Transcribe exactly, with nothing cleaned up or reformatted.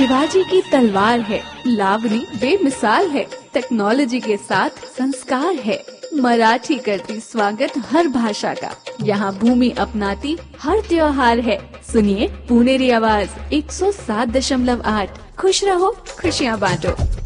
शिवाजी की तलवार है, लावणी बेमिसाल है, टेक्नोलॉजी के साथ संस्कार है। मराठी करती स्वागत हर भाषा का, यहाँ भूमि अपनाती हर त्योहार है। सुनिए पुनेरी आवाज एक सौ सात दशमलव आठ। खुश रहो, खुशियाँ बांटो।